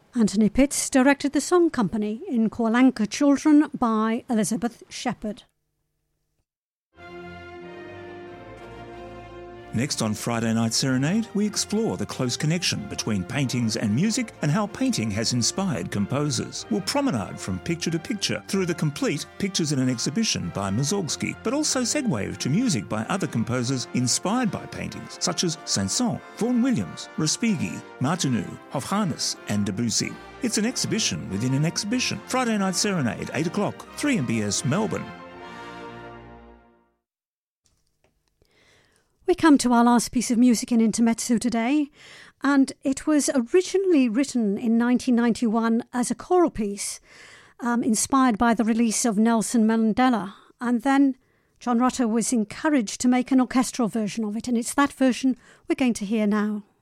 Anthony Pitts directed The Song Company in Kawalanka Children by Elizabeth Shepherd. Next on Friday Night Serenade, we explore the close connection between paintings and music and how painting has inspired composers. We'll promenade from picture to picture through the complete Pictures in an Exhibition by Mussorgsky, but also segue to music by other composers inspired by paintings, such as Saint-Saëns, Vaughan Williams, Respighi, Martineau, Hofhannes and Debussy. It's an exhibition within an exhibition. Friday Night Serenade, 8 o'clock, 3MBS Melbourne. We come to our last piece of music in Intermezzo today, and it was originally written in 1991 as a choral piece, inspired by the release of Nelson Mandela, and then John Rutter was encouraged to make an orchestral version of it, and it's that version we're going to hear now.